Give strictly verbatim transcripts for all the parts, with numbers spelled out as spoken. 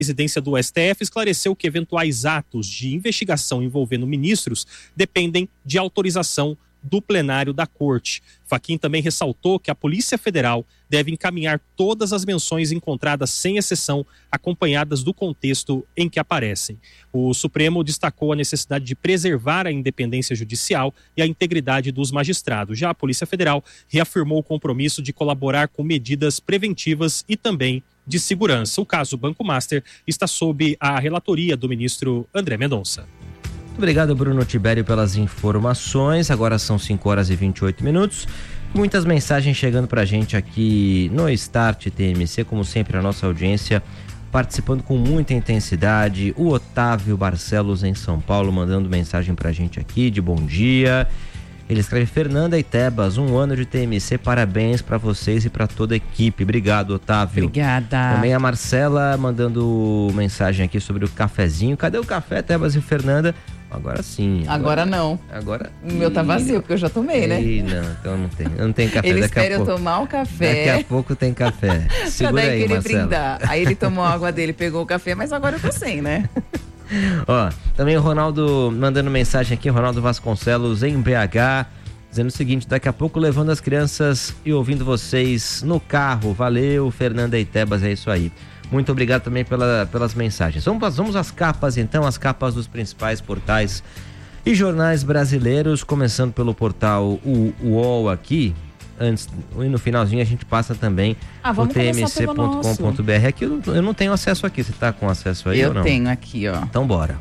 presidência do S T F esclareceu que eventuais atos de investigação envolvendo ministros dependem de autorização do plenário da Corte. Fachin também ressaltou que a Polícia Federal deve encaminhar todas as menções encontradas sem exceção, acompanhadas do contexto em que aparecem. O Supremo destacou a necessidade de preservar a independência judicial e a integridade dos magistrados. Já a Polícia Federal reafirmou o compromisso de colaborar com medidas preventivas e também de segurança. O caso Banco Master está sob a relatoria do ministro André Mendonça. Muito obrigado, Bruno Tibério, pelas informações. Agora são cinco horas e vinte e oito minutos. Muitas mensagens chegando pra gente aqui no Start T M C, como sempre, a nossa audiência participando com muita intensidade. O Otávio Barcelos, em São Paulo, mandando mensagem pra gente aqui de bom dia. Ele escreve: Fernanda e Tebas, um ano de T M C, parabéns para vocês e para toda a equipe. Obrigado, Otávio. Obrigada. Também a Marcela mandando mensagem aqui sobre o cafezinho. Cadê o café, Tebas e Fernanda? Agora sim. Agora, agora não. Agora. O meu tá vazio, porque eu já tomei, né? Ei, não, então não tem. Não tem café. Ele daqui espera a pouco, eu tomar o café. Daqui a pouco tem café. Segura daí aí, querer Marcela. brindar. Aí ele tomou a água dele, pegou o café, mas agora eu tô sem, né? Ó, também o Ronaldo mandando mensagem aqui, Ronaldo Vasconcelos em B H, dizendo o seguinte: daqui a pouco levando as crianças e ouvindo vocês no carro. Valeu, Fernanda e Tebas, é isso aí. Muito obrigado também pela, pelas mensagens. Vamos, vamos às capas então, as capas dos principais portais e jornais brasileiros, começando pelo portal U O L aqui. Antes, e no finalzinho a gente passa também ah, o T M C ponto com ponto B R. Aqui eu não, eu não tenho acesso aqui, você tá com acesso aí eu ou não? Eu tenho aqui, ó. Então bora.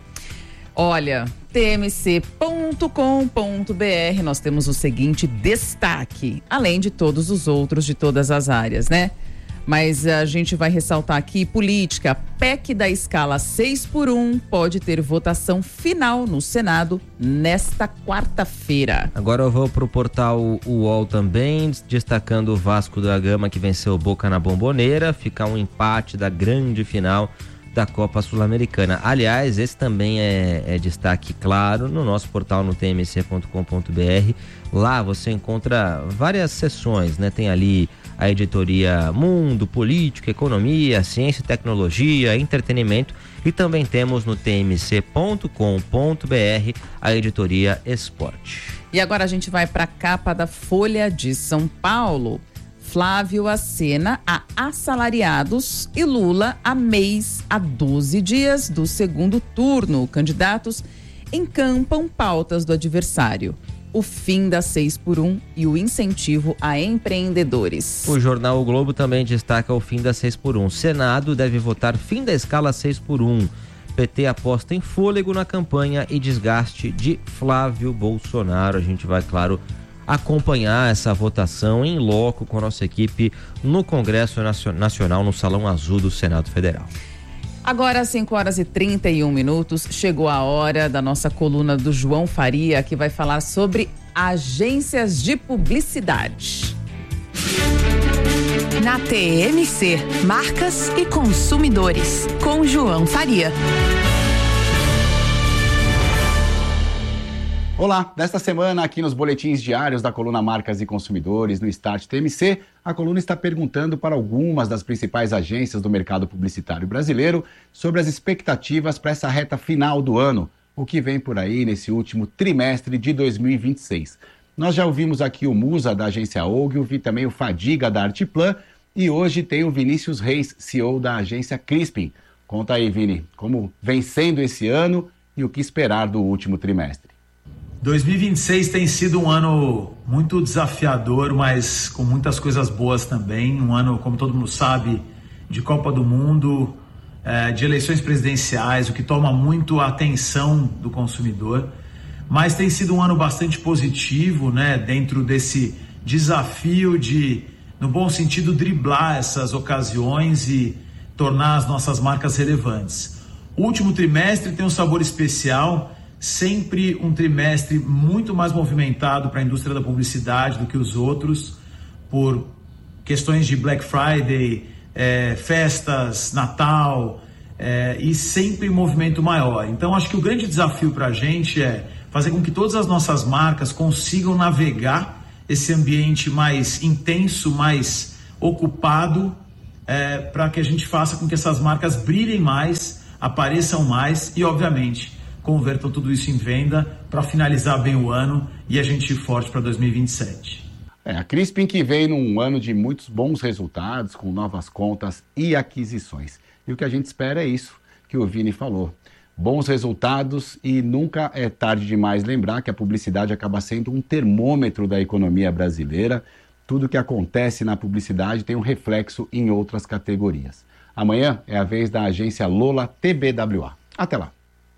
Olha, T M C ponto com ponto B R, nós temos o seguinte destaque, além de todos os outros de todas as áreas, né? Mas a gente vai ressaltar aqui: política, P E C da escala seis por um pode ter votação final no Senado nesta quarta-feira. Agora eu vou pro portal U O L também, destacando o Vasco da Gama, que venceu o Boca na Bomboneira, fica um empate da grande final da Copa Sul-Americana. Aliás, esse também é, é destaque claro no nosso portal, no T M C ponto com ponto B R. Lá você encontra várias seções, né? Tem ali a editoria Mundo, Política, Economia, Ciência e Tecnologia, Entretenimento, e também temos no T M C ponto com ponto B R a editoria Esporte. E agora a gente vai para a capa da Folha de São Paulo. Flávio acena a assalariados e Lula a mês a doze dias do segundo turno. Candidatos encampam pautas do adversário: o fim da seis por um e o incentivo a empreendedores. O jornal O Globo também destaca o fim da seis por um. Senado deve votar fim da escala seis por um. P T aposta em fôlego na campanha e desgaste de Flávio Bolsonaro. A gente vai, claro, acompanhar essa votação em loco com a nossa equipe no Congresso Nacional, no Salão Azul do Senado Federal. Agora, às cinco horas e trinta e um minutos, chegou a hora da nossa coluna do João Faria, que vai falar sobre agências de publicidade. Na T M C, marcas e consumidores, com João Faria. Olá, nesta semana aqui nos boletins diários da coluna Marcas e Consumidores no Start T M C, a coluna está perguntando para algumas das principais agências do mercado publicitário brasileiro sobre as expectativas para essa reta final do ano, o que vem por aí nesse último trimestre de dois mil e vinte e seis. Nós já ouvimos aqui o Musa da agência Ogilvy, também o Fadiga da Artplan, e hoje tem o Vinícius Reis, C E O da agência Crispin. Conta aí, Vini, como vem sendo esse ano e o que esperar do último trimestre. dois mil e vinte e seis tem sido um ano muito desafiador, mas com muitas coisas boas também. Um ano, como todo mundo sabe, de Copa do Mundo, é, de eleições presidenciais, o que toma muito a atenção do consumidor. Mas tem sido um ano bastante positivo, né, dentro desse desafio de, no bom sentido, driblar essas ocasiões e tornar as nossas marcas relevantes. O último trimestre tem um sabor especial, sempre um trimestre muito mais movimentado para a indústria da publicidade do que os outros, por questões de Black Friday, é, festas, Natal, é, e sempre movimento maior. Então, acho que o grande desafio para a gente é fazer com que todas as nossas marcas consigam navegar esse ambiente mais intenso, mais ocupado, é, para que a gente faça com que essas marcas brilhem mais, apareçam mais e, obviamente, convertam tudo isso em venda para finalizar bem o ano e a gente ir forte para dois mil e vinte e sete. É, a Crispin que vem num ano de muitos bons resultados, com novas contas e aquisições. E o que a gente espera é isso que o Vini falou. Bons resultados e nunca é tarde demais lembrar que a publicidade acaba sendo um termômetro da economia brasileira. Tudo que acontece na publicidade tem um reflexo em outras categorias. Amanhã é a vez da agência Lola T B W A. Até lá.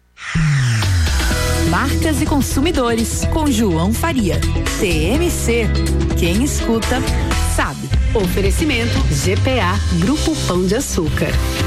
Marcas e consumidores, com João Faria. T M C. Quem escuta, sabe. Oferecimento G P A, Grupo Pão de Açúcar.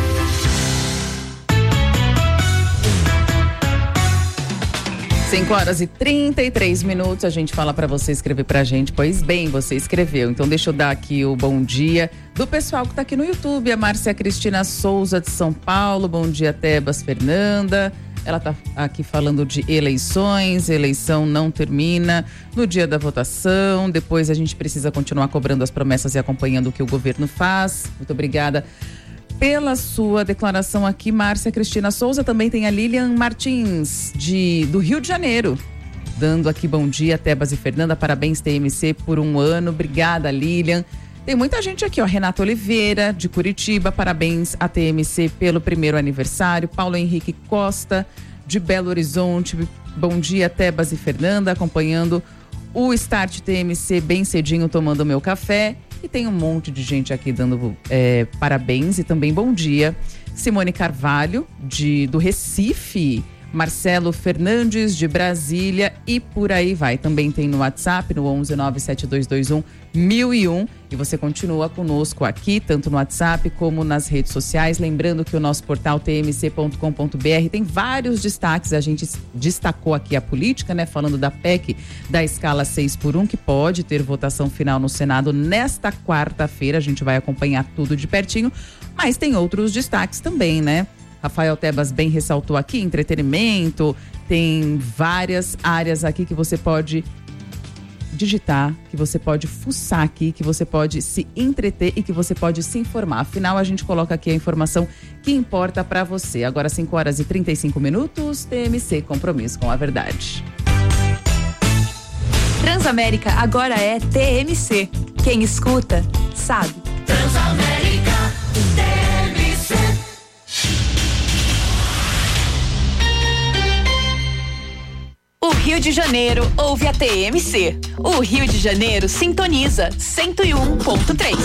cinco horas e trinta e três minutos, a gente fala para você escrever pra gente. Pois bem, você escreveu. Então deixa eu dar aqui o bom dia do pessoal que tá aqui no YouTube. A Márcia Cristina Souza de São Paulo. Bom dia, Tebas Fernanda. Ela tá aqui falando de eleições. Eleição não termina no dia da votação. Depois a gente precisa continuar cobrando as promessas e acompanhando o que o governo faz. Muito obrigada pela sua declaração aqui, Márcia Cristina Souza. Também tem a Lilian Martins, de, do Rio de Janeiro, dando aqui bom dia, Tebas e Fernanda, parabéns T M C por um ano, obrigada Lilian. Tem muita gente aqui, ó, Renato Oliveira, de Curitiba, parabéns a T M C pelo primeiro aniversário. Paulo Henrique Costa, de Belo Horizonte, bom dia, Tebas e Fernanda, acompanhando o Start T M C bem cedinho, tomando meu café. E tem um monte de gente aqui dando é, parabéns e também bom dia. Simone Carvalho, de, do Recife. Marcelo Fernandes, de Brasília, e por aí vai. Também tem no WhatsApp, no onze nove sete dois dois um, mil e um. E você continua conosco aqui, tanto no WhatsApp como nas redes sociais. Lembrando que o nosso portal t m c ponto com ponto b r tem vários destaques. A gente destacou aqui a política, né? Falando da P E C da escala seis por um, que pode ter votação final no Senado nesta quarta-feira. A gente vai acompanhar tudo de pertinho. Mas tem outros destaques também, né? Rafael Tebas bem ressaltou aqui, entretenimento, tem várias áreas aqui que você pode digitar, que você pode fuçar aqui, que você pode se entreter e que você pode se informar. Afinal, a gente coloca aqui a informação que importa para você. Agora, cinco horas e trinta e cinco minutos, T M C, compromisso com a verdade. Transamérica agora é T M C. Quem escuta, sabe. Transamérica, T M C. O Rio de Janeiro ouve a T M C. O Rio de Janeiro sintoniza cento e um ponto três.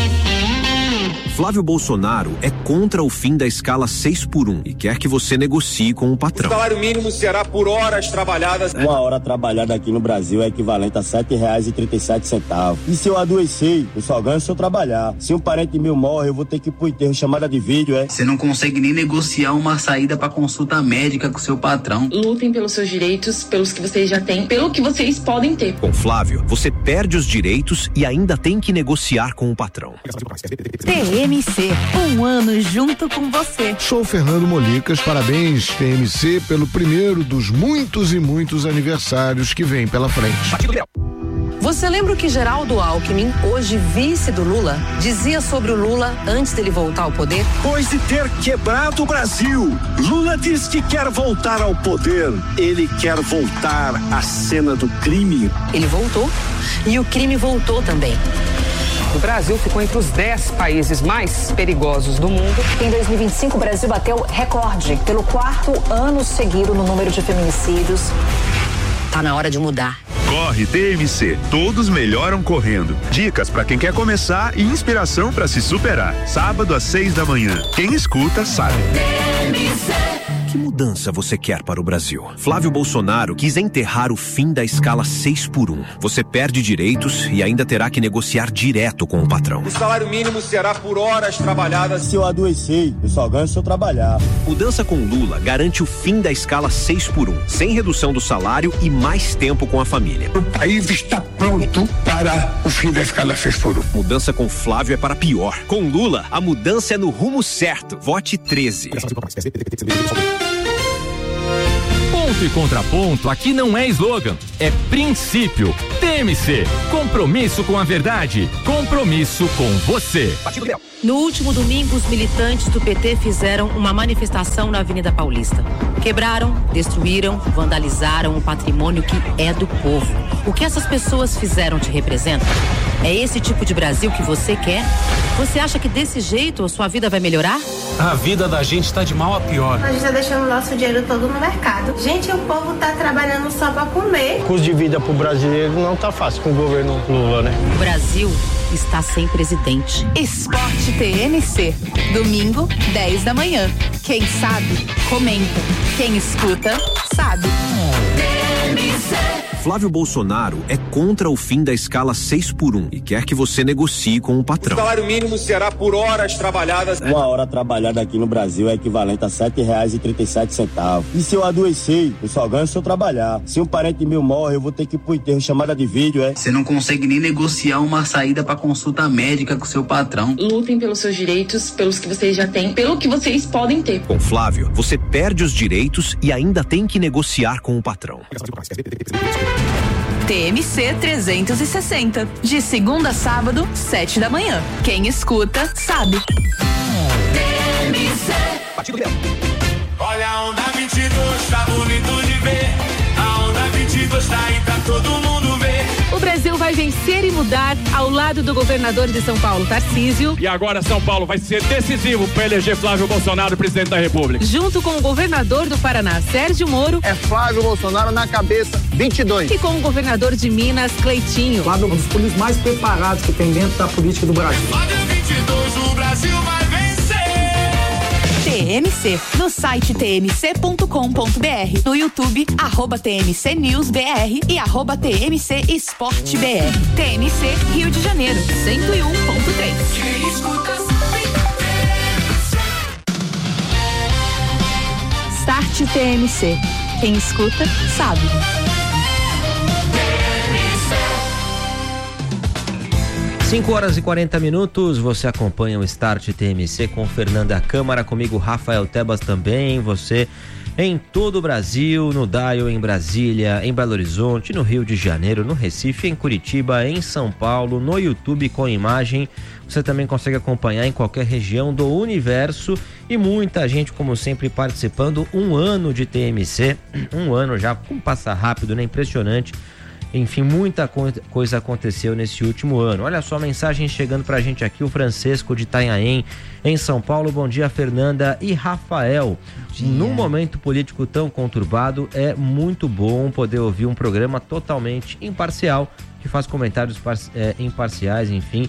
Flávio Bolsonaro é contra o fim da escala seis por um e quer que você negocie com o patrão. O salário mínimo será por horas trabalhadas. Uma hora trabalhada aqui no Brasil é equivalente a sete reais e trinta e sete centavos. E se eu adoecer, eu só ganho se eu trabalhar. Se um parente meu morre, eu vou ter que ir pro enterro, chamada de vídeo, é? Você não consegue nem negociar uma saída pra consulta médica com seu patrão. Lutem pelos seus direitos, pelos que vocês já têm, pelo que vocês podem ter. Com Flávio, você perde os direitos e ainda tem que negociar com o patrão. T M C, um ano junto com você. Sou Fernando Molicas, parabéns T M C pelo primeiro dos muitos e muitos aniversários que vem pela frente. Você lembra o que Geraldo Alckmin, hoje vice do Lula, dizia sobre o Lula antes dele voltar ao poder? Depois de ter quebrado o Brasil, Lula diz que quer voltar ao poder. Ele quer voltar à cena do crime. Ele voltou e o crime voltou também. O Brasil ficou entre os dez países mais perigosos do mundo. Em dois mil e vinte e cinco, o Brasil bateu recorde pelo quarto ano seguido no número de feminicídios. Tá na hora de mudar. Corre T M C, todos melhoram correndo. Dicas para quem quer começar e inspiração para se superar. Sábado às seis da manhã. Quem escuta sabe. T M C. Que mudança você quer para o Brasil? Flávio Bolsonaro quis enterrar o fim da escala seis por um. Você perde direitos e ainda terá que negociar direto com o patrão. O salário mínimo será por horas trabalhadas. Se eu adoecer, eu só ganho se eu trabalhar. Mudança com Lula garante o fim da escala seis por um, sem redução do salário e mais tempo com a família. O país está pronto para o fim da escala seis por um. Mudança com Flávio é para pior. Com Lula, a mudança é no rumo certo. Vote treze. Ponto e contraponto aqui não é slogan, é princípio. T M C, compromisso com a verdade, compromisso com você. No último domingo, os militantes do P T fizeram uma manifestação na Avenida Paulista. Quebraram, destruíram, vandalizaram o patrimônio que é do povo. O que essas pessoas fizeram te representa? É esse tipo de Brasil que você quer? Você acha que desse jeito a sua vida vai melhorar? A vida da gente está de mal a pior. A gente está deixando o nosso dinheiro todo no mercado. Gente, o povo está trabalhando só para comer. O custo de vida pro brasileiro não tá fácil com o governo Lula, né? O Brasil está sem presidente. Esporte T M C. Domingo, dez da manhã. Quem sabe, comenta. Quem escuta, sabe. T M C. Flávio Bolsonaro é contra o fim da escala seis por um e quer que você negocie com o patrão. O salário mínimo será por horas trabalhadas. Uma hora trabalhada aqui no Brasil é equivalente a sete reais e trinta e sete centavos. E se eu adoecer, eu só ganho se eu trabalhar. Se um parente meu morre, eu vou ter que ir pro enterro, chamada de vídeo, é? Você não consegue nem negociar uma saída pra consulta médica com seu patrão. Lutem pelos seus direitos, pelos que vocês já têm, pelo que vocês podem ter. Com Flávio, você perde os direitos e ainda tem que negociar com o patrão. T M C trezentos e sessenta. De segunda a sábado, sete da manhã. Quem escuta, sabe. T M C. Olha a onda vinte e dois, tá bonito de ver. A onda vinte e dois tá aí pra todo mundo ver. O Brasil vai vencer e mudar ao lado do governador de São Paulo, Tarcísio. E agora São Paulo vai ser decisivo para eleger Flávio Bolsonaro presidente da República. Junto com o governador do Paraná, Sérgio Moro. É Flávio Bolsonaro na cabeça, vinte e dois. E com o governador de Minas, Cleitinho. Flávio é um dos políticos mais preparados que tem dentro da política do Brasil. Flávio vinte e dois, o Brasil vai vencer. T M C, no site t m c ponto com ponto b r, no YouTube, arroba T M C News B R e arroba T M C Esporte B R. T M C Rio de Janeiro, cento e um ponto três. Quem escuta Start T M C. Quem escuta, sabe. cinco horas e quarenta minutos, você acompanha o Start T M C com Fernanda Câmara, comigo Rafael Tebas também, você em todo o Brasil, no Dial, em Brasília, em Belo Horizonte, no Rio de Janeiro, no Recife, em Curitiba, em São Paulo, no YouTube com imagem, você também consegue acompanhar em qualquer região do universo e muita gente, como sempre, participando, um ano de T M C, um ano já, como passa rápido, né? Impressionante. Enfim, muita coisa aconteceu nesse último ano. Olha só a mensagem chegando pra gente aqui, o Francisco de Itanhaém, em São Paulo. Bom dia, Fernanda e Rafael. Num momento político tão conturbado, é muito bom poder ouvir um programa totalmente imparcial, que faz comentários é, imparciais, enfim.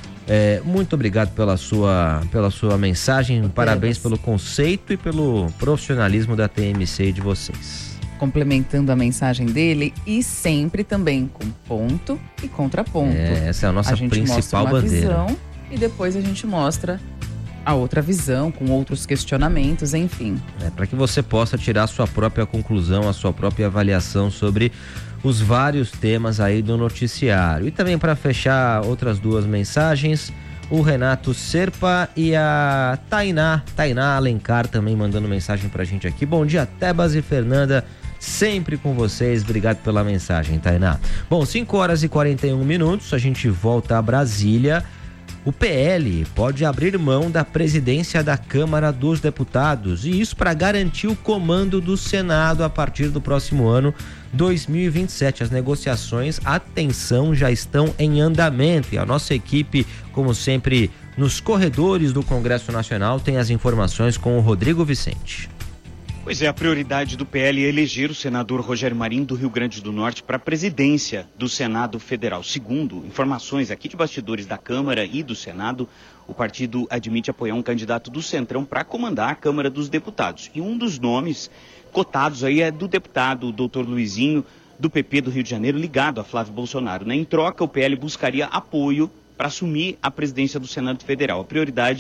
É, muito obrigado pela sua, pela sua mensagem, parabéns pelo conceito e pelo profissionalismo da T M C e de vocês. Complementando a mensagem dele e sempre também com ponto e contraponto. É, essa é a nossa a gente principal mostra uma bandeira. Visão e depois a gente mostra a outra visão com outros questionamentos, enfim. É, para que você possa tirar a sua própria conclusão, a sua própria avaliação sobre os vários temas aí do noticiário. E também para fechar outras duas mensagens, o Renato Serpa e a Tainá, Tainá Alencar também mandando mensagem pra gente aqui. Bom dia, Tebas e Fernanda, sempre com vocês, obrigado pela mensagem, Tainá. Bom, cinco horas e quarenta e um minutos, a gente volta a Brasília. O P L pode abrir mão da presidência da Câmara dos Deputados, e isso para garantir o comando do Senado a partir do próximo ano dois mil e vinte e sete. As negociações, atenção, já estão em andamento, e a nossa equipe, como sempre, nos corredores do Congresso Nacional, tem as informações com o Rodrigo Vicente. Pois é, a prioridade do P L é eleger o senador Rogério Marinho do Rio Grande do Norte para a presidência do Senado Federal. Segundo informações aqui de bastidores da Câmara e do Senado, o partido admite apoiar um candidato do Centrão para comandar a Câmara dos Deputados. E um dos nomes cotados aí é do deputado doutor Luizinho, do P P do Rio de Janeiro, ligado a Flávio Bolsonaro. Né? Em troca, o P L buscaria apoio para assumir a presidência do Senado Federal. A prioridade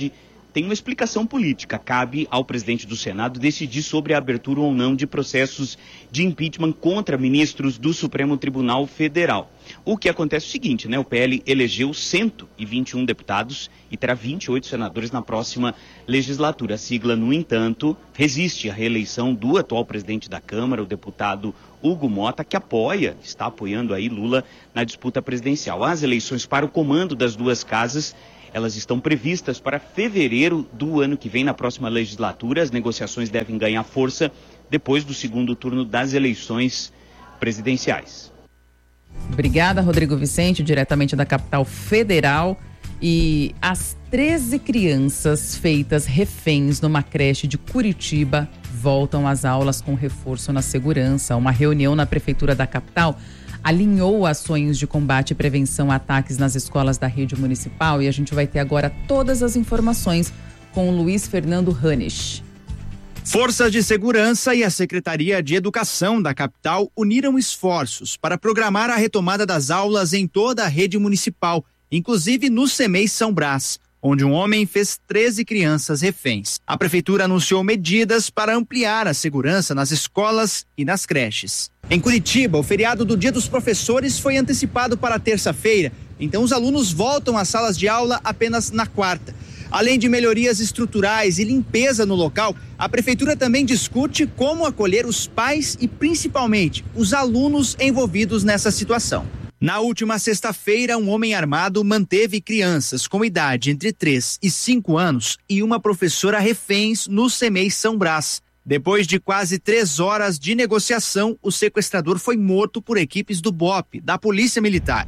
tem uma explicação política. Cabe ao presidente do Senado decidir sobre a abertura ou não de processos de impeachment contra ministros do Supremo Tribunal Federal. O que acontece é o seguinte, né? O P L elegeu cento e vinte e um deputados e terá vinte e oito senadores na próxima legislatura. A sigla, no entanto, resiste à reeleição do atual presidente da Câmara, o deputado Hugo Mota, que apoia, está apoiando aí Lula na disputa presidencial. As eleições para o comando das duas casas, elas estão previstas para fevereiro do ano que vem, na próxima legislatura. As negociações devem ganhar força depois do segundo turno das eleições presidenciais. Obrigada, Rodrigo Vicente, diretamente da capital federal. E as treze crianças feitas reféns numa creche de Curitiba voltam às aulas com reforço na segurança. Uma reunião na prefeitura da capital alinhou ações de combate e prevenção a ataques nas escolas da rede municipal. E a gente vai ter agora todas as informações com o Luiz Fernando Hanisch. Forças de segurança e a Secretaria de Educação da capital uniram esforços para programar a retomada das aulas em toda a rede municipal, inclusive no CEMEI São Brás, onde um homem fez treze crianças reféns. A prefeitura anunciou medidas para ampliar a segurança nas escolas e nas creches. Em Curitiba, o feriado do Dia dos Professores foi antecipado para terça-feira, então os alunos voltam às salas de aula apenas na quarta. Além de melhorias estruturais e limpeza no local, a prefeitura também discute como acolher os pais e, principalmente, os alunos envolvidos nessa situação. Na última sexta-feira, um homem armado manteve crianças com idade entre três e cinco anos e uma professora reféns no CEMEI São Brás. Depois de quase três horas de negociação, o sequestrador foi morto por equipes do B O P, da Polícia Militar.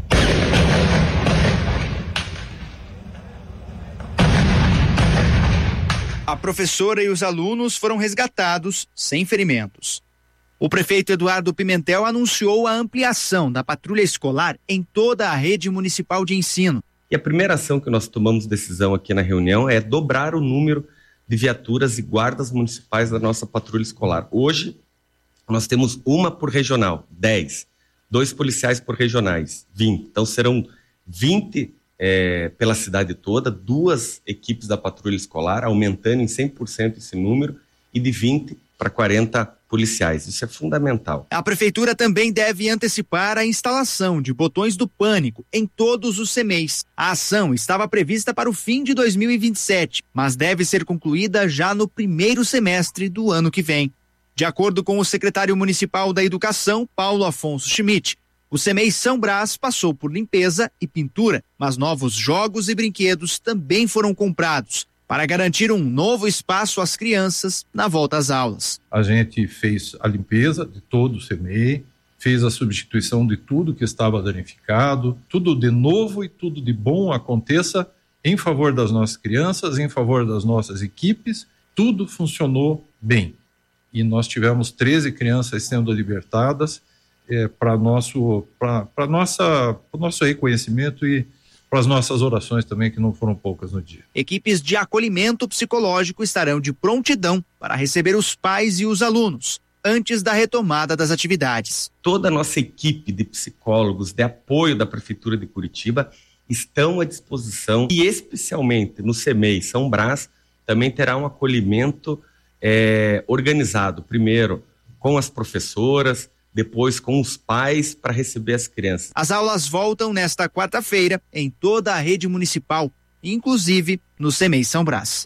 A professora e os alunos foram resgatados sem ferimentos. O prefeito Eduardo Pimentel anunciou a ampliação da patrulha escolar em toda a rede municipal de ensino. E a primeira ação que nós tomamos decisão aqui na reunião é dobrar o número de viaturas e guardas municipais da nossa patrulha escolar. Hoje, nós temos uma por regional, dez. Dois policiais por regionais, vinte. Então, serão vinte é, pela cidade toda, duas equipes da patrulha escolar, aumentando em cem por cento esse número, e de vinte para quarenta policiais. Isso é fundamental. A prefeitura também deve antecipar a instalação de botões do pânico em todos os CEMEIs. A ação estava prevista para o fim de dois mil e vinte e sete, mas deve ser concluída já no primeiro semestre do ano que vem. De acordo com o secretário municipal da Educação, Paulo Afonso Schmidt, o CEMEI São Brás passou por limpeza e pintura, mas novos jogos e brinquedos também foram comprados para garantir um novo espaço às crianças na volta às aulas. A gente fez a limpeza de todo o CEMEI, fez a substituição de tudo que estava danificado, tudo de novo e tudo de bom aconteça em favor das nossas crianças, em favor das nossas equipes, tudo funcionou bem. E nós tivemos treze crianças sendo libertadas é, para nosso, para nossa, para nosso reconhecimento e para as nossas orações também, que não foram poucas no dia. Equipes de acolhimento psicológico estarão de prontidão para receber os pais e os alunos antes da retomada das atividades. Toda a nossa equipe de psicólogos de apoio da Prefeitura de Curitiba estão à disposição e especialmente no CEMEI São Brás também terá um acolhimento é, organizado, primeiro com as professoras, depois com os pais para receber as crianças. As aulas voltam nesta quarta-feira em toda a rede municipal, inclusive no CEMEI São Brás.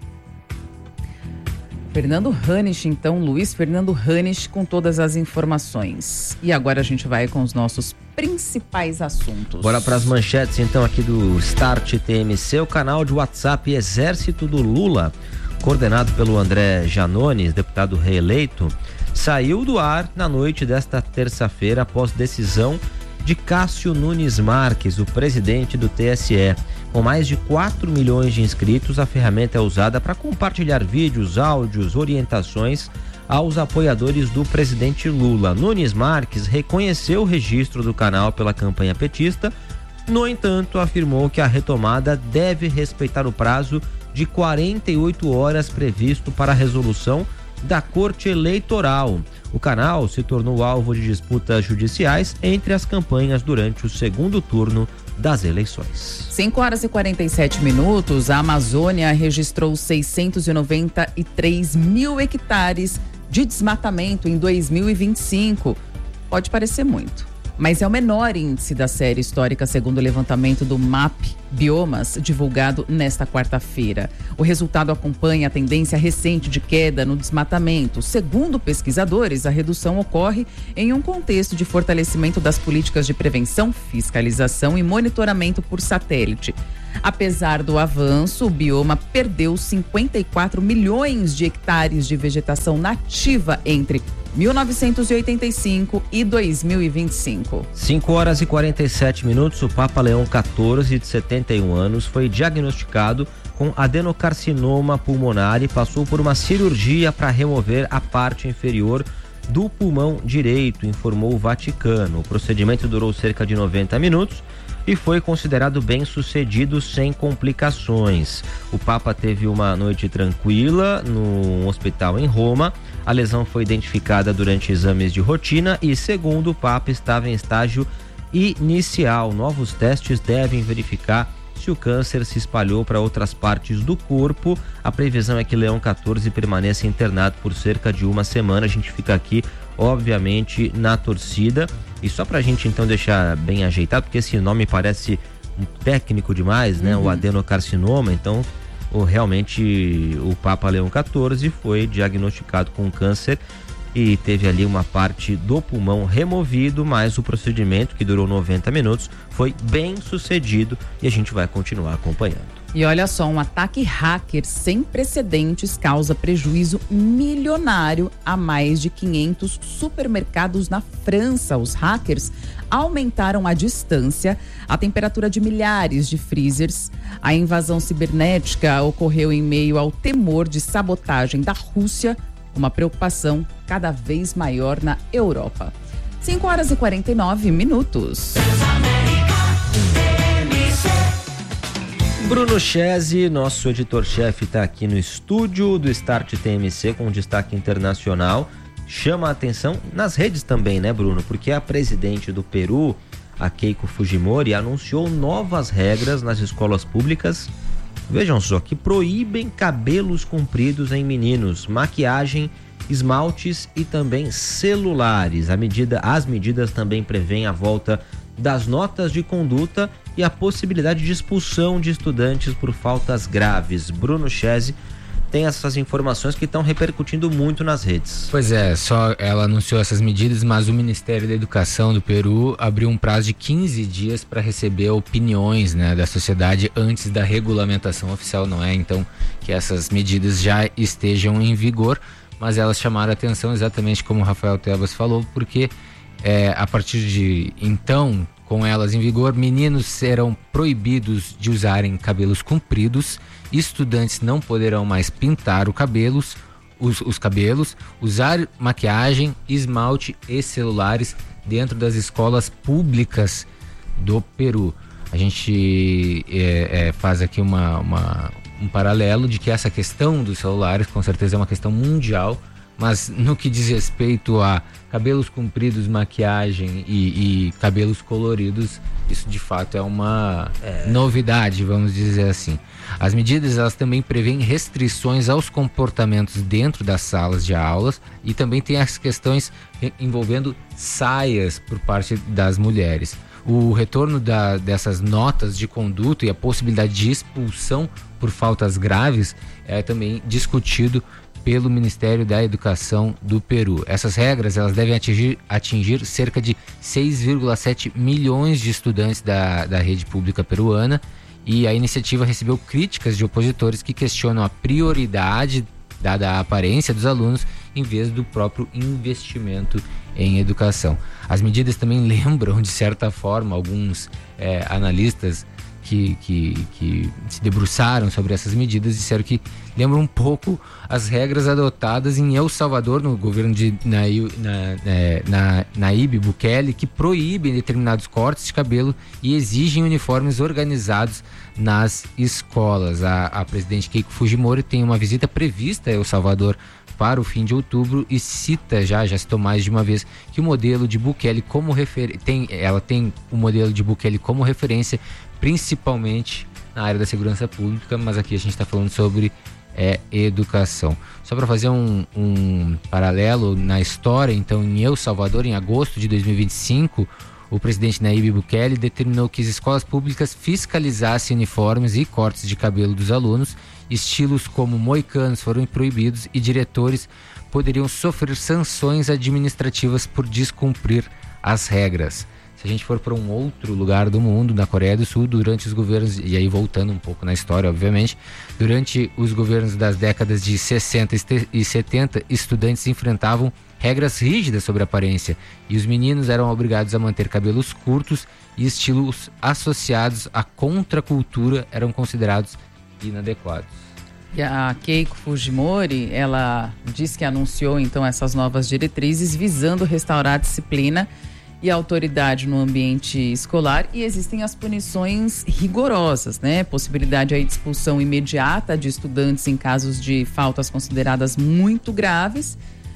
Fernando Hanisch, então, Luiz Fernando Hanisch com todas as informações. E agora a gente vai com os nossos principais assuntos. Bora para as manchetes então aqui do Start T M C, o canal de WhatsApp Exército do Lula, coordenado pelo André Janones, deputado reeleito, saiu do ar na noite desta terça-feira após decisão de Cássio Nunes Marques, o presidente do T S E. Com mais de quatro milhões de inscritos, a ferramenta é usada para compartilhar vídeos, áudios, orientações aos apoiadores do presidente Lula. Nunes Marques reconheceu o registro do canal pela campanha petista, no entanto, afirmou que a retomada deve respeitar o prazo de quarenta e oito horas previsto para a resolução da Corte Eleitoral. O canal se tornou alvo de disputas judiciais entre as campanhas durante o segundo turno das eleições. cinco horas e quarenta e sete minutos, a Amazônia registrou seiscentos e noventa e três mil hectares de desmatamento em dois mil e vinte e cinco. Pode parecer muito, mas é o menor índice da série histórica, segundo o levantamento do M A P Biomas, divulgado nesta quarta-feira. O resultado acompanha a tendência recente de queda no desmatamento. Segundo pesquisadores, a redução ocorre em um contexto de fortalecimento das políticas de prevenção, fiscalização e monitoramento por satélite. Apesar do avanço, o bioma perdeu cinquenta e quatro milhões de hectares de vegetação nativa entre mil novecentos e oitenta e cinco e dois mil e vinte e cinco. cinco horas e quarenta e sete minutos, o Papa Leão quatorze, de setenta e um anos, foi diagnosticado com adenocarcinoma pulmonar e passou por uma cirurgia para remover a parte inferior do pulmão direito, informou o Vaticano. O procedimento durou cerca de noventa minutos e foi considerado bem sucedido sem complicações. O Papa teve uma noite tranquila no hospital em Roma. A lesão foi identificada durante exames de rotina e, segundo o Papa, estava em estágio inicial. Novos testes devem verificar se o câncer se espalhou para outras partes do corpo. A previsão é que Leão quatorze permaneça internado por cerca de uma semana. A gente fica aqui, obviamente, na torcida. E só pra gente então deixar bem ajeitado, porque esse nome parece um técnico demais, né? Uhum. O adenocarcinoma. Então, o, realmente, o Papa Leão quatorze foi diagnosticado com câncer e teve ali uma parte do pulmão removido, mas o procedimento, que durou noventa minutos, foi bem sucedido e a gente vai continuar acompanhando. E olha só, um ataque hacker sem precedentes causa prejuízo milionário a mais de quinhentos supermercados na França. Os hackers aumentaram à distância a temperatura de milhares de freezers. A invasão cibernética ocorreu em meio ao temor de sabotagem da Rússia, uma preocupação cada vez maior na Europa. cinco horas e quarenta e nove minutos. Bruno Chese, nosso editor-chefe, está aqui no estúdio do Start T M C com destaque internacional. Chama a atenção nas redes também, né, Bruno? Porque a presidente do Peru, a Keiko Fujimori, anunciou novas regras nas escolas públicas. Vejam só, que proíbem cabelos compridos em meninos, maquiagem, esmaltes e também celulares. A medida, as medidas também prevêem a volta das notas de conduta e a possibilidade de expulsão de estudantes por faltas graves. Bruno Chese tem essas informações que estão repercutindo muito nas redes. Pois é, só ela anunciou essas medidas, mas o Ministério da Educação do Peru abriu um prazo de quinze dias para receber opiniões, né, da sociedade antes da regulamentação oficial. Não é então que essas medidas já estejam em vigor, mas elas chamaram a atenção exatamente como o Rafael Tebas falou, porque é, a partir de então, com elas em vigor, meninos serão proibidos de usarem cabelos compridos, estudantes não poderão mais pintar o cabelos, os, os cabelos, usar maquiagem, esmalte e celulares dentro das escolas públicas do Peru. A gente é, é, faz aqui uma, uma, um paralelo de que essa questão dos celulares com certeza é uma questão mundial, mas no que diz respeito a cabelos compridos, maquiagem e, e cabelos coloridos, isso de fato é uma é. novidade, vamos dizer assim. As medidas, elas também prevêem restrições aos comportamentos dentro das salas de aulas e também tem as questões envolvendo saias por parte das mulheres. O retorno da, dessas notas de conduta e a possibilidade de expulsão por faltas graves é também discutido pelo Ministério da Educação do Peru. Essas regras, elas devem atingir, atingir cerca de seis vírgula sete milhões de estudantes da, da rede pública peruana, e a iniciativa recebeu críticas de opositores que questionam a prioridade dada a aparência dos alunos em vez do próprio investimento em educação. As medidas também lembram, de certa forma, alguns é, analistas Que, que, que se debruçaram sobre essas medidas, disseram que lembram um pouco as regras adotadas em El Salvador, no governo de Nayib, na, na, Nayib Bukele, que proíbem determinados cortes de cabelo e exigem uniformes organizados nas escolas. A, a presidente Keiko Fujimori tem uma visita prevista a El Salvador para o fim de outubro e cita já, já citou mais de uma vez, que o modelo de Bukele como refer... tem, ela tem o modelo de Bukele como referência, principalmente na área da segurança pública, mas aqui a gente está falando sobre é, educação. Só para fazer um, um paralelo na história, então em El Salvador, em agosto de dois mil e vinte e cinco, o presidente Nayib Bukele determinou que as escolas públicas fiscalizassem uniformes e cortes de cabelo dos alunos. Estilos como moicanos foram proibidos e diretores poderiam sofrer sanções administrativas por descumprir as regras. Se a gente for para um outro lugar do mundo, na Coreia do Sul, durante os governos, e aí voltando um pouco na história, obviamente, durante os governos das décadas de sessenta e setenta, estudantes enfrentavam regras rígidas sobre a aparência e os meninos eram obrigados a manter cabelos curtos e estilos associados à contracultura eram considerados inadequados. E a Keiko Fujimori, ela diz que anunciou então essas novas diretrizes visando restaurar a disciplina e a autoridade no ambiente escolar, e existem as punições rigorosas, né? Possibilidade aí de expulsão imediata de estudantes em casos de faltas consideradas muito graves,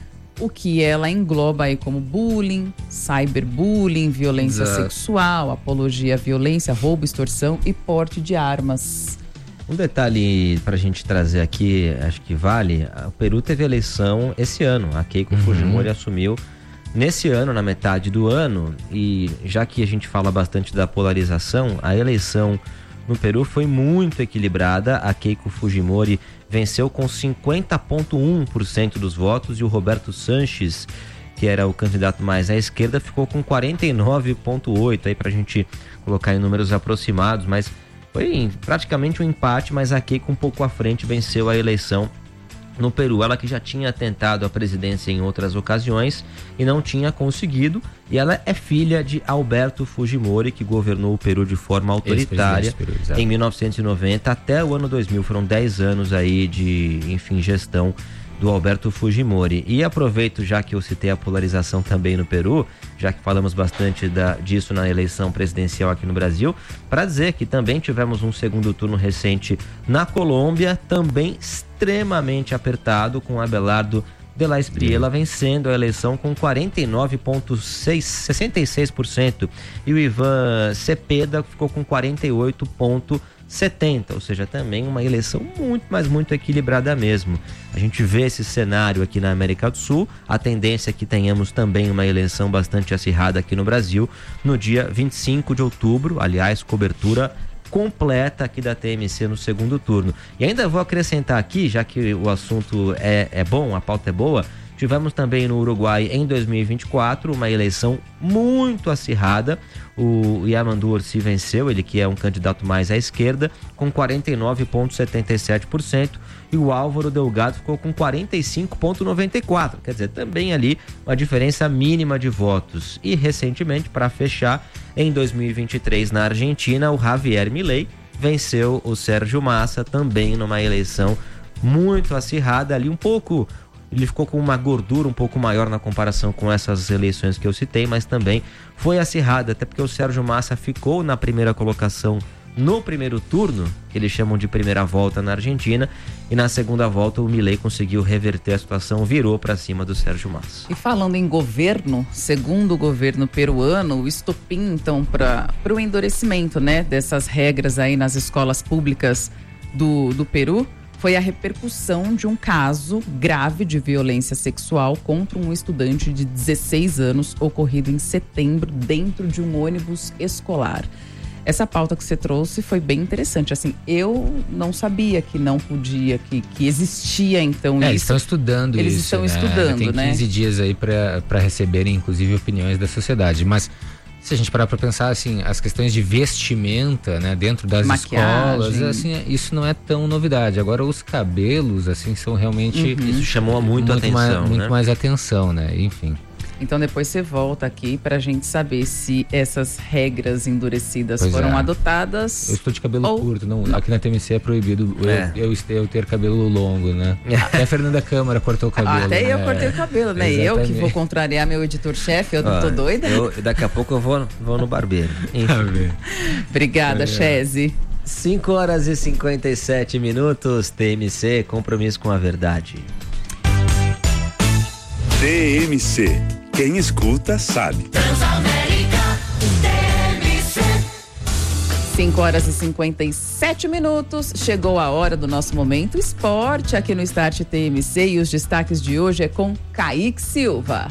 o que ela engloba aí como bullying, cyberbullying, violência Exato. sexual, apologia à violência, roubo, extorsão e porte de armas. Um detalhe pra gente trazer aqui, acho que vale, o Peru teve eleição esse ano, a Keiko uhum. Fujimori assumiu nesse ano, na metade do ano, e já que a gente fala bastante da polarização, a eleição no Peru foi muito equilibrada. A Keiko Fujimori venceu com cinquenta vírgula um por cento dos votos e o Roberto Sanches, que era o candidato mais à esquerda, ficou com quarenta e nove vírgula oito por cento, aí pra gente colocar em números aproximados, mas foi praticamente um empate, mas a Keiko um pouco à frente venceu a eleição no Peru. Ela que já tinha tentado a presidência em outras ocasiões e não tinha conseguido, e ela é filha de Alberto Fujimori, que governou o Peru de forma autoritária Peru, em mil novecentos e noventa até o ano dois mil. Foram dez anos aí de, enfim, gestão do Alberto Fujimori. E aproveito, já que eu citei a polarização também no Peru, já que falamos bastante da, disso na eleição presidencial aqui no Brasil, para dizer que também tivemos um segundo turno recente na Colômbia, também extremamente apertado, com Abelardo de la Espriella vencendo a eleição com quarenta e nove vírgula sessenta e seis por cento e o Ivan Cepeda ficou com quarenta e oito vírgula setenta por cento, ou seja, também uma eleição muito, mas muito equilibrada mesmo. A gente vê esse cenário aqui na América do Sul, a tendência é que tenhamos também uma eleição bastante acirrada aqui no Brasil, no dia vinte e cinco de outubro, aliás, cobertura completa aqui da T M C no segundo turno. E ainda vou acrescentar aqui, já que o assunto é, é bom, a pauta é boa, tivemos também no Uruguai em dois mil e vinte e quatro uma eleição muito acirrada. O Yamandu Orsi venceu, ele que é um candidato mais à esquerda, com quarenta e nove vírgula setenta e sete por cento, e o Álvaro Delgado ficou com quarenta e cinco vírgula noventa e quatro por cento, quer dizer, também ali uma diferença mínima de votos. E recentemente, para fechar, em dois mil e vinte e três na Argentina, o Javier Milei venceu o Sérgio Massa, também numa eleição muito acirrada ali, um pouco... Ele ficou com uma gordura um pouco maior na comparação com essas eleições que eu citei, mas também foi acirrada, até porque o Sérgio Massa ficou na primeira colocação no primeiro turno, que eles chamam de primeira volta na Argentina, e na segunda volta o Milei conseguiu reverter a situação, virou para cima do Sérgio Massa. E falando em governo, segundo o governo peruano, o estopim então para o endurecimento, né, dessas regras aí nas escolas públicas do, do Peru foi a repercussão de um caso grave de violência sexual contra um estudante de dezesseis anos ocorrido em setembro dentro de um ônibus escolar. Essa pauta que você trouxe foi bem interessante. Assim, eu não sabia que não podia, que, que existia então é, isso. Eles estão estudando eles isso. Eles estão né? estudando, Tem né? quinze dias aí para receberem, inclusive, opiniões da sociedade. Mas se a gente parar para pensar, assim, as questões de vestimenta, né, dentro das Maquiagem. escolas, assim, isso não é tão novidade. Agora, os cabelos, assim, são realmente... Uhum. Isso chamou muito, muito atenção, mais, né? Muito mais atenção, né? Enfim. Então depois você volta aqui pra gente saber se essas regras endurecidas pois foram é. adotadas. Eu estou de cabelo ou... curto, não, aqui na T M C é proibido é. Eu, eu, eu ter cabelo longo, né? Até a Fernanda Câmara cortou o cabelo. Até né? eu cortei o cabelo, né? Exatamente. Eu que vou contrariar meu editor-chefe, eu não tô doida? Eu, daqui a pouco eu vou, vou no barbeiro. Obrigada, é. Chese. cinco horas e cinquenta e sete minutos, T M C, compromisso com a verdade. T M C. Quem escuta sabe. Transamérica, T M C. cinco horas e cinquenta e sete minutos. Chegou a hora do nosso Momento Esporte aqui no Start T M C e os destaques de hoje é com Kaique Silva.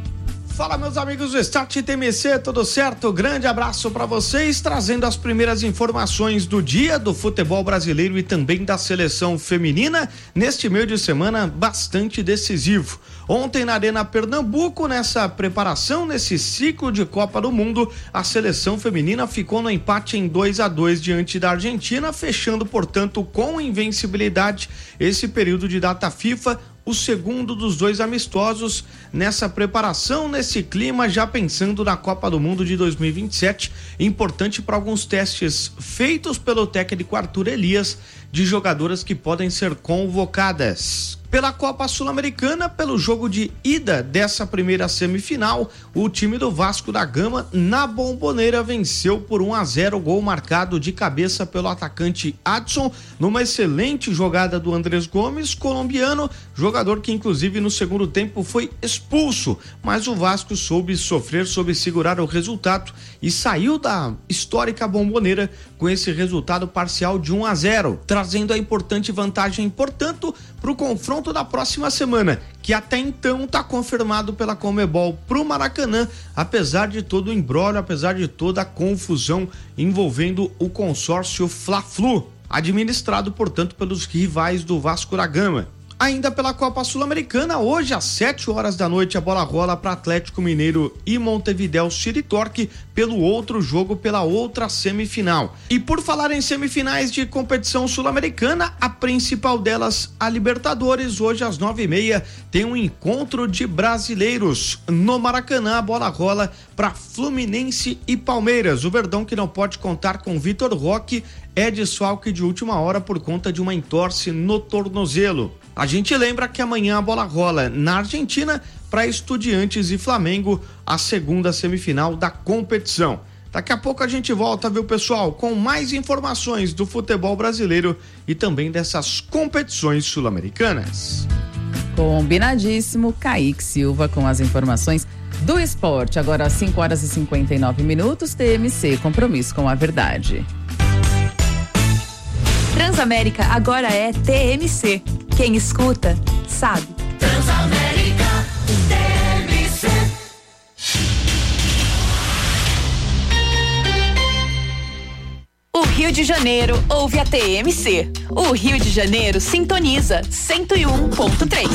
Fala, meus amigos do Start T M C, tudo certo? Grande abraço para vocês, trazendo as primeiras informações do dia do futebol brasileiro e também da seleção feminina neste meio de semana bastante decisivo. Ontem na Arena Pernambuco, nessa preparação, nesse ciclo de Copa do Mundo, a seleção feminina ficou no empate em dois a dois diante da Argentina, fechando, portanto, com invencibilidade esse período de data FIFA, o segundo dos dois amistosos nessa preparação, nesse clima, já pensando na Copa do Mundo de dois mil e vinte e sete, importante para alguns testes feitos pelo técnico Arthur Elias de jogadoras que podem ser convocadas. Pela Copa Sul-Americana, pelo jogo de ida dessa primeira semifinal, o time do Vasco da Gama, na Bombonera, venceu por um a zero, gol marcado de cabeça pelo atacante Adson, numa excelente jogada do Andrés Gomes, colombiano, jogador que inclusive no segundo tempo foi expulso, mas o Vasco soube sofrer, soube segurar o resultado e saiu da histórica Bombonera com esse resultado parcial de um a zero, trazendo a importante vantagem, portanto, para o confronto da próxima semana, que até então está confirmado pela Conmebol para o Maracanã, apesar de todo o imbróglio, apesar de toda a confusão envolvendo o consórcio Fla-Flu, administrado, portanto, pelos rivais do Vasco da Gama. Ainda pela Copa Sul-Americana, hoje às sete horas da noite a bola rola para Atlético Mineiro e Montevidéu City Torque pelo outro jogo, pela outra semifinal. E por falar em semifinais de competição sul-americana, a principal delas, a Libertadores, hoje às nove e meia tem um encontro de brasileiros no Maracanã. A bola rola para Fluminense e Palmeiras. O Verdão, que não pode contar com Vitor Roque, é desfalque de última hora por conta de uma entorse no tornozelo. A gente lembra que amanhã a bola rola na Argentina para Estudiantes e Flamengo, a segunda semifinal da competição. Daqui a pouco a gente volta, viu, pessoal, com mais informações do futebol brasileiro e também dessas competições sul-americanas. Combinadíssimo, Kaique Silva com as informações do esporte. Agora às cinco horas e cinquenta e nove minutos, T M C, compromisso com a verdade. Transamérica agora é T M C. Quem escuta, sabe. Transamérica, T M C. O Rio de Janeiro ouve a T M C. O Rio de Janeiro sintoniza cento e um ponto três.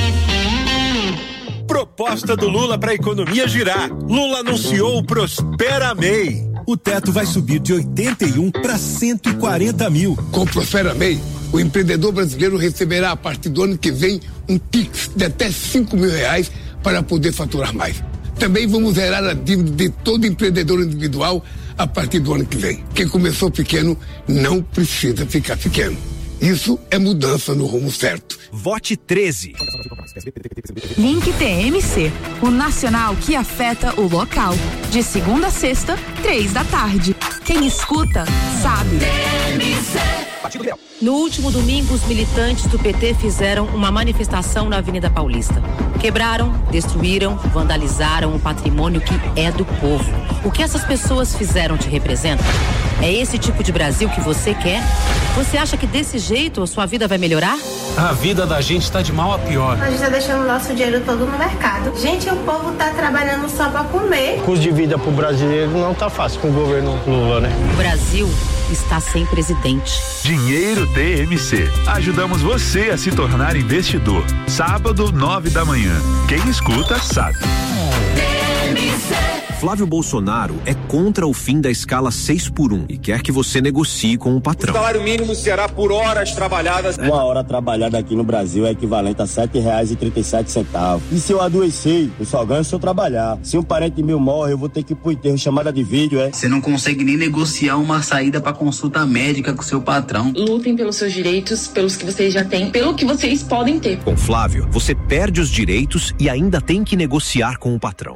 Proposta do Lula para a economia girar. Lula anunciou o Prospera M E I. O teto vai subir de oitenta e um para cento e quarenta mil. Com o Prospera M E I, o empreendedor brasileiro receberá a partir do ano que vem um Pix de até cinco mil reais para poder faturar mais. Também vamos zerar a dívida de todo empreendedor individual a partir do ano que vem. Quem começou pequeno não precisa ficar pequeno. Isso é mudança no rumo certo. Vote treze. Link T M C, o nacional que afeta o local. De segunda a sexta, três da tarde. Quem escuta, sabe. T M C. No último domingo, os militantes do P T fizeram uma manifestação na Avenida Paulista. Quebraram, destruíram, vandalizaram o patrimônio que é do povo. O que essas pessoas fizeram te representa? É esse tipo de Brasil que você quer? Você acha que desse jeito a sua vida vai melhorar? A vida da gente está de mal a pior. A gente está deixando o nosso dinheiro todo no mercado. Gente, o povo está trabalhando só para comer. O custo de vida para o brasileiro não está fácil com o governo Lula, né? O Brasil está sem presidente. Dinheiro T M C. Ajudamos você a se tornar investidor. Sábado, nove da manhã. Quem escuta, sabe. T M C. Flávio Bolsonaro é contra o fim da escala seis por um e quer que você negocie com o patrão. O salário mínimo será por horas trabalhadas. Uma hora trabalhada aqui no Brasil é equivalente a sete reais e trinta e sete centavos. E se eu adoecer, eu só ganho se eu trabalhar. Se um parente meu morre, eu vou ter que ir pro enterro, chamada de vídeo, é? Você não consegue nem negociar uma saída para consulta médica com seu patrão. Lutem pelos seus direitos, pelos que vocês já têm, pelo que vocês podem ter. Com Flávio, você perde os direitos e ainda tem que negociar com o patrão.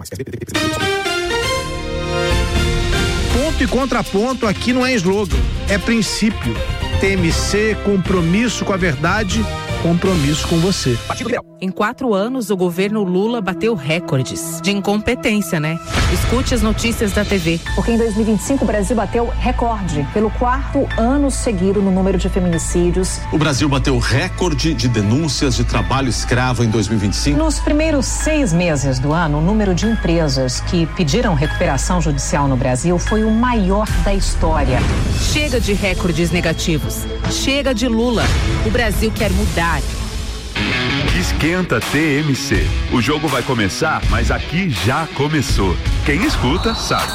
Ponto e contraponto aqui não é slogan, é princípio. T M C, compromisso com a verdade, compromisso com você. Em quatro anos, o governo Lula bateu recordes de incompetência, né? Escute as notícias da T V. Porque em dois mil e vinte e cinco o Brasil bateu recorde pelo quarto ano seguido no número de feminicídios. O Brasil bateu recorde de denúncias de trabalho escravo em dois mil e vinte e cinco. Nos primeiros seis meses do ano, o número de empresas que pediram recuperação judicial no Brasil foi o maior da história. Chega de recordes negativos. Chega de Lula. O Brasil quer mudar. Esquenta T M C. O jogo vai começar, mas aqui já começou. Quem escuta sabe.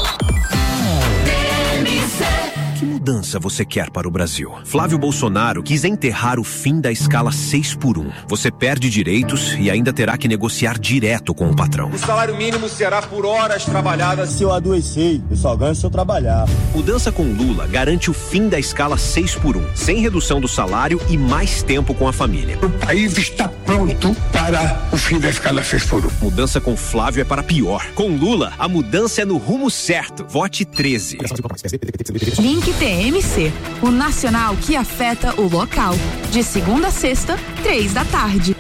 Que mudança você quer para o Brasil? Flávio Bolsonaro quis enterrar o fim da escala seis por um. Você perde direitos e ainda terá que negociar direto com o patrão. O salário mínimo será por horas trabalhadas. Se eu adoecer, eu só ganho se eu trabalhar. Mudança com Lula garante o fim da escala seis por um, sem redução do salário e mais tempo com a família. O país está pronto para o fim da escala seis por um. Mudança com Flávio é para pior. Com Lula, a mudança é no rumo certo. Vote treze. Link T M C, o nacional que afeta o local. De segunda a sexta, três da tarde.